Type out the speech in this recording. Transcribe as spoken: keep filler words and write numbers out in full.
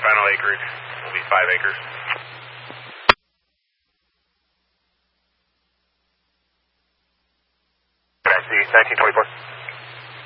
final acreage will be five acres. I see nineteen twenty-four.